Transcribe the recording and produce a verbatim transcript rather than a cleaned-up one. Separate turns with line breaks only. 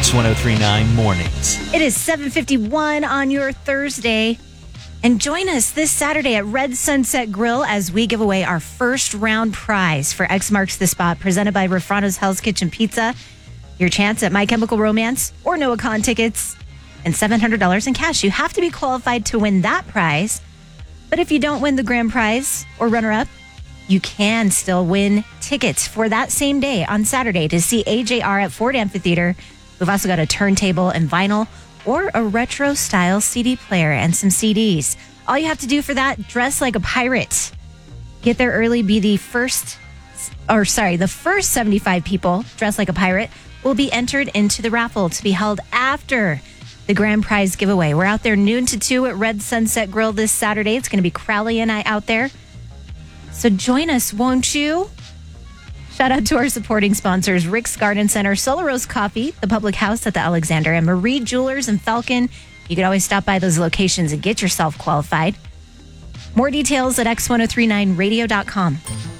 X ten thirty-nine Mornings.
It is seven fifty-one on your Thursday. And join us this Saturday at Red Sunset Grill as we give away our first round prize for X Marks the Spot, presented by Rafrano's Hell's Kitchen Pizza. Your chance at My Chemical Romance or Noah Kahn tickets and seven hundred dollars in cash. You have to be qualified to win that prize. But if you don't win the grand prize or runner-up, you can still win tickets for that same day on Saturday to see A J R at Ford Amphitheater. We've also got a turntable and vinyl or a retro-style C D player and some C Ds. All you have to do for that, dress like a pirate. Get there early, be the first, or sorry, the first seventy-five people dressed like a pirate will be entered into the raffle to be held after the grand prize giveaway. We're out there noon to two at Red Sunset Grill this Saturday. It's going to be Crowley and I out there. So join us, won't you? Shout out to our supporting sponsors, Rick's Garden Center, Solar Rose Coffee, the Public House at the Alexander, and Marie Jewelers and Falcon. You can always stop by those locations and get yourself qualified. More details at X ten thirty-nine radio dot com.